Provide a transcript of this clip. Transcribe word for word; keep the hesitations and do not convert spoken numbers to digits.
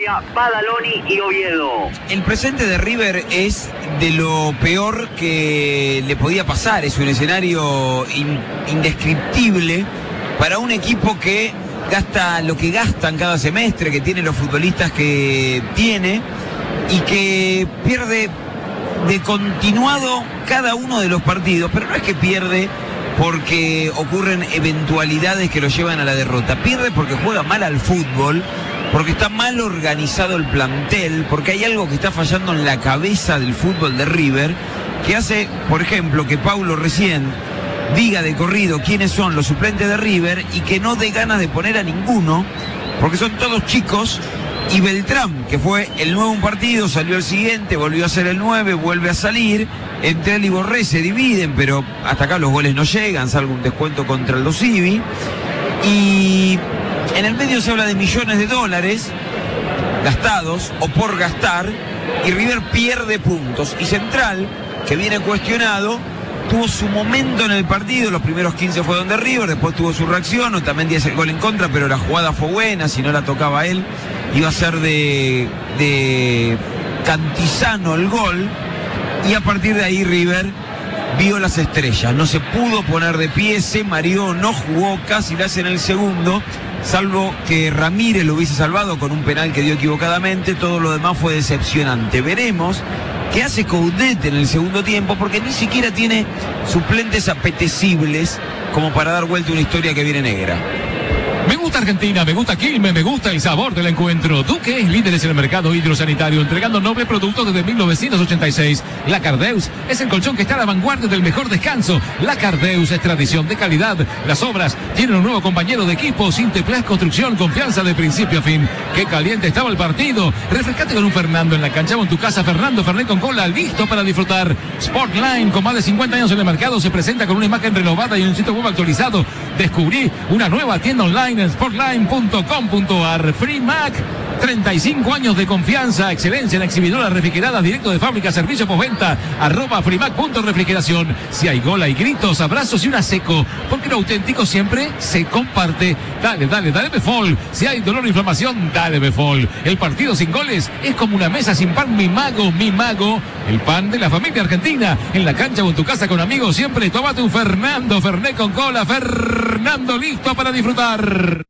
Rivadavia, Badaloni y Oviedo. El presente de River es de lo peor que le podía pasar. Es un escenario in, indescriptible para un equipo que gasta lo que gastan cada semestre, que tiene los futbolistas que tiene y que pierde de continuado cada uno de los partidos. Pero no es que pierde porque ocurren eventualidades que lo llevan a la derrota. Pierde porque juega mal al fútbol, porque está mal organizado el plantel, porque hay algo que está fallando en la cabeza del fútbol de River, que hace, por ejemplo, que Paulo recién diga de corrido quiénes son los suplentes de River y que no dé ganas de poner a ninguno, porque son todos chicos. Y Beltrán, que fue el nueve un partido, salió el siguiente, volvió a ser el nueve, vuelve a salir. Entre él y Borré se dividen, pero hasta acá los goles no llegan, salvo un descuento contra el Dosivi. Y en el medio se habla de millones de dólares gastados o por gastar, y River pierde puntos. Y Central, que viene cuestionado, tuvo su momento en el partido. Los primeros quince fue donde River, después tuvo su reacción, o también diez el gol en contra, pero la jugada fue buena, si no la tocaba él iba a ser de, de Cantizano el gol, y a partir de ahí River vio las estrellas, no se pudo poner de pie, se mareó, no jugó, casi la hace en el segundo, salvo que Ramírez lo hubiese salvado con un penal que dio equivocadamente. Todo lo demás fue decepcionante. Veremos qué hace Coudet en el segundo tiempo, porque ni siquiera tiene suplentes apetecibles como para dar vuelta a una historia que viene negra. Me gusta Argentina, me gusta Quilmes, me gusta el sabor del encuentro. Duque es líderes en el mercado hidrosanitario, entregando nobles productos desde mil novecientos ochenta y seis. La Cardeus es el colchón que está a la vanguardia del mejor descanso. La Cardeus es tradición de calidad. Las obras tienen un nuevo compañero de equipo. Sinteplas Construcción, confianza de principio a fin. Qué caliente estaba el partido. Refrescate con un Fernando en la cancha o en tu casa. Fernando Fernet con cola, listo para disfrutar. Sportline, con más de cincuenta años en el mercado, se presenta con una imagen renovada y un sitio web actualizado. Descubrí una nueva tienda online en sportline punto com punto ar. Free Mac, treinta y cinco años de confianza, excelencia en exhibidoras refrigeradas, directo de fábrica, servicio postventa, arroba freemac.refrigeración. Si hay gol, hay gritos, abrazos y una seco, porque lo auténtico siempre se comparte. Dale, dale, dale Befol. Si hay dolor o inflamación, dale Befol. El partido sin goles es como una mesa sin pan. Mi Mago, Mi Mago, el pan de la familia argentina. En la cancha o en tu casa con amigos, siempre tómate un Fernando Fernet con cola. Fernando, listo para disfrutar.